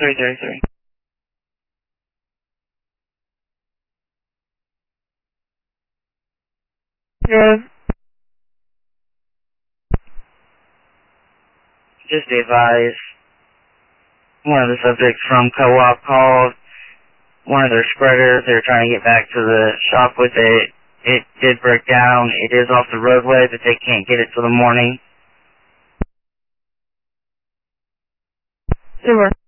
333. Yes. Just be advised, one of the subjects from Co-op called one of their spreaders. They're trying to get back to the shop with it. It did break down. It is off the roadway, but they can't get it till the morning. Super.